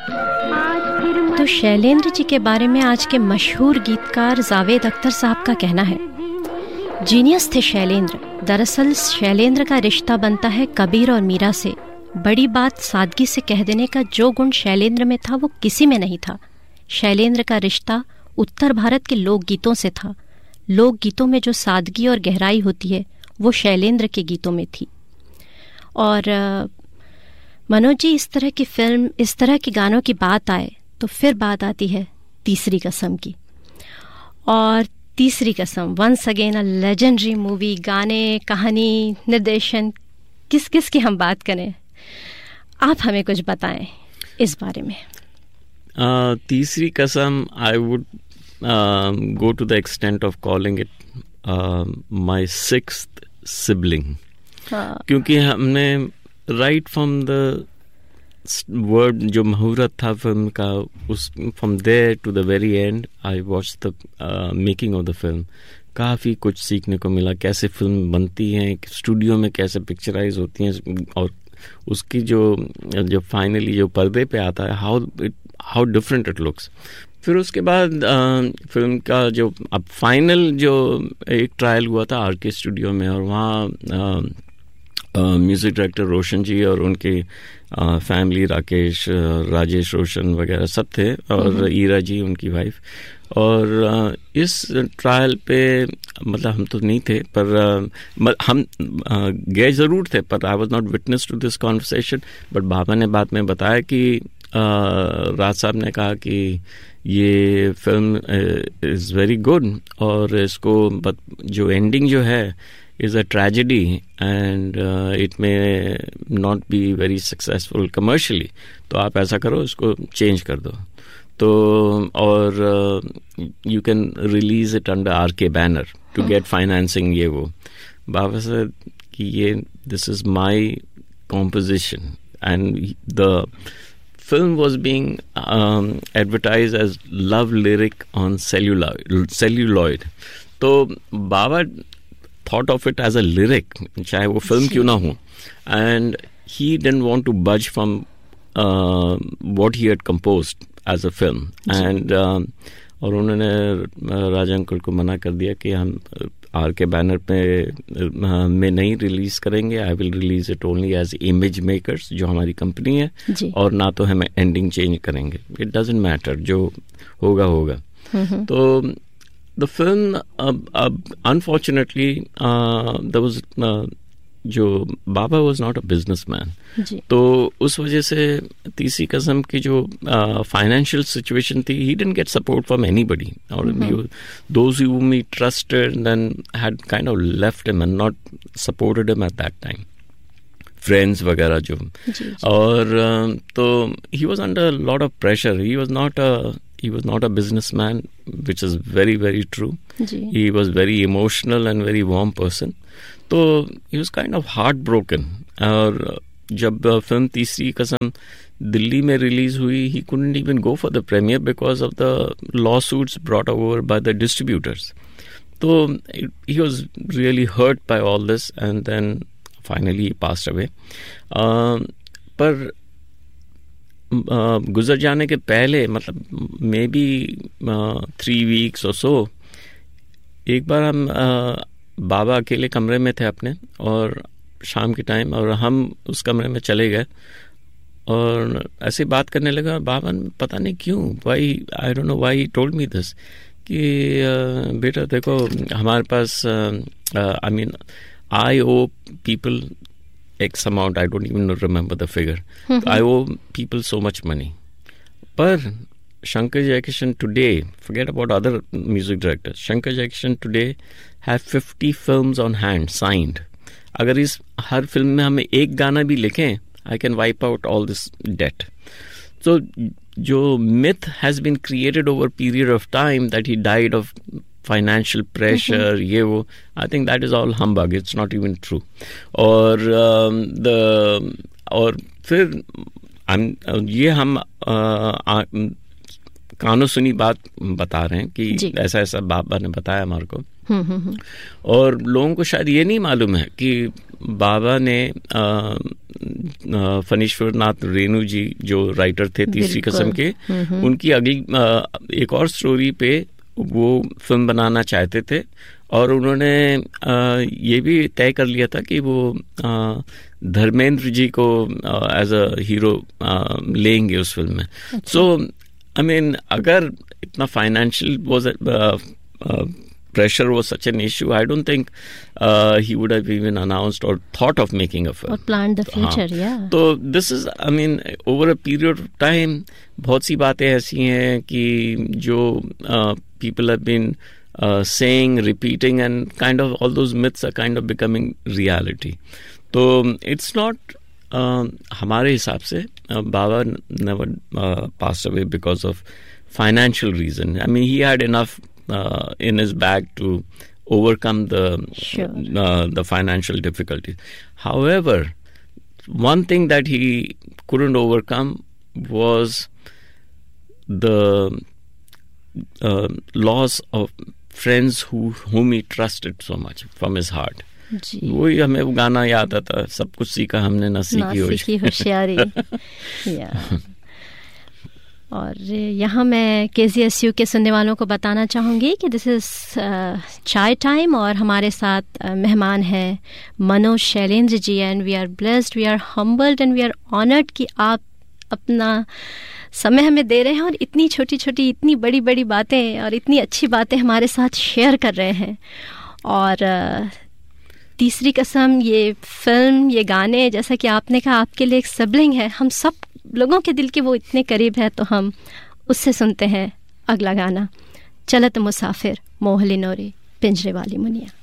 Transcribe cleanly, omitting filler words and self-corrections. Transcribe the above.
तो शैलेंद्र जी के बारे में आज के मशहूर गीतकार जावेद अख्तर साहब का कहना है, जीनियस थे शैलेंद्र। दरअसल शैलेंद्र का रिश्ता बनता है कबीर और मीरा से। बड़ी बात सादगी से कह देने का जो गुण शैलेंद्र में था वो किसी में नहीं था। शैलेंद्र का रिश्ता उत्तर भारत के लोकगीतों से था। लोकगीतों में जो सादगी और गहराई होती है वो शैलेंद्र के गीतों में थी। और मनोज जी, इस तरह की फिल्म, इस तरह के गानों की बात आए तो फिर बात आती है तीसरी कसम की। और तीसरी कसम once again a legendary movie. गाने, कहानी, निर्देशन, किस किस की हम बात करें, आप हमें कुछ बताएं इस बारे में। तीसरी कसम, I would go to the extent of calling it my sixth sibling. क्योंकि हमने right from the word जो मुहूर्त था फिल्म का, उस from there to the very end I watched the making of the film. काफ़ी कुछ सीखने को मिला, कैसे फिल्म बनती हैं, स्टूडियो में कैसे पिक्चराइज होती हैं, और उसकी जो फाइनली जो पर्दे पे आता है, how different it looks. फिर उसके बाद फिल्म का जो अब फाइनल जो एक ट्रायल हुआ था आर के स्टूडियो में, और वहाँ म्यूज़िक डायरेक्टर रोशन जी और उनकी फैमिली, राजेश रोशन वगैरह सब थे, और ईरा जी उनकी वाइफ। और इस ट्रायल पे मतलब हम तो नहीं थे, पर हम गए ज़रूर थे, पर I was not witness to this conversation. But बाबा ने बाद में बताया कि राज साहब ने कहा कि ये फिल्म इज़ वेरी गुड, और इसको जो एंडिंग जो है is a tragedy and it may not be very successful commercially, तो आप ऐसा करो, इसको चेंज कर दो। तो और you can release it under are के बैनर टू गेट फाइनेंसिंग, ये वो। बाबा से कि ये this is my composition, and the film was being advertised as love lyric on celluloid. तो बाबा thought of it as a lyric, चाहे वो film क्यों ना हो, and he didn't want to budge from what he had composed as a film. And और उन्होंने राजा uncle को मना कर दिया कि हम आर के बैनर पे में नहीं रिलीज करेंगे, I will release it only as image makers, जो हमारी कंपनी है, और ना तो हम एंडिंग चेंज करेंगे, इट डजंट मैटर, जो होगा होगा। तो द फिल्म अब अनफॉर्चुनेटली देयर वाज जो बाबा वॉज नॉट अ बिजनेसमैन, तो उस वजह से तीसरी कसम की जो फाइनेंशियल सिचुएशन थी, he didn't get support from anybody, और those whom he trusted then had kind of left him and not supported him at that time, friends वगैरह जो। और तो he was under a lot of pressure. He was not a businessman, which is very, very true. He was very emotional and very warm person. तो he was kind of heartbroken. और जब film तीसरी कसम दिल्ली में release हुई, he couldn't even go for the premiere because of the lawsuits brought over by the distributors. तो he was really hurt by all this, and then finally he passed away. पर गुजर जाने के पहले, मतलब मे बी 3 weeks और सो, एक बार हम बाबा अकेले कमरे में थे अपने, और शाम के टाइम, और हम उस कमरे में चले गए और ऐसे बात करने लगा। बाबा ने पता नहीं क्यों, I don't know why he told me this, कि बेटा देखो हमारे पास I mean I O people X amount, I don't even remember the figure. I owe people so much money. But Shankar Jaikishan today, forget about other music directors, Shankar Jaikishan today have 50 films on hand, signed. अगर इस हर film में हमें एक गाना भी लिखें, I can wipe out all this debt. So जो myth has been created over a period of time that he died of financial pressure, ये वो, I think that is all humbug. It's not even true. और फिर ये हम कानों सुनी बात बता रहे हैं कि ऐसा ऐसा बाबा ने बताया हमारे को। और लोगों को शायद ये नहीं मालूम है कि बाबा ने फणीश्वरनाथ रेणु जी जो राइटर थे तीसरी कसम के, उनकी अगली एक और स्टोरी पे वो फिल्म बनाना चाहते थे और उन्होंने ये भी तय कर लिया था कि वो धर्मेंद्र जी को एज अ हीरो लेंगे उस फिल्म में। सो आई मीन अगर इतना financial was pressure was such an issue, I don't think he would have even announced or thought of making a film. Or planned the future, yeah. So this is, I mean, over a period of time, बहुत सी बातें ऐसी हैं कि जो people have been saying, repeating, and kind of all those myths are kind of becoming reality. तो it's not हमारे हिसाब से बाबा never passed away because of financial reason. I mean, he had enough in his bag to overcome the financial difficulties. However, one thing that he couldn't overcome was the loss of friends whom he trusted so much from his heart. वही हमें वो गाना याद आता, सब कुछ सीखा हमने ना सीखी होशियारी। और यहाँ मैं KZSU के सुनने वालों को बताना चाहूँगी कि दिस इज़ चाय टाइम और हमारे साथ मेहमान हैं Manoj Shailendra ji, and we are blessed, we are humbled and we are honoured कि आप अपना समय हमें दे रहे हैं और इतनी छोटी छोटी इतनी बड़ी बड़ी बातें और इतनी अच्छी बातें हमारे साथ शेयर कर रहे हैं। और तीसरी कसम, ये फिल्म, ये गाने, जैसा कि आपने कहा आपके लिए एक सिबलिंग है, हम सब लोगों के दिल के वो इतने करीब है, तो हम उससे सुनते हैं अगला गाना, चलत मुसाफिर मोहली नोरी पिंजरे वाली मुनिया।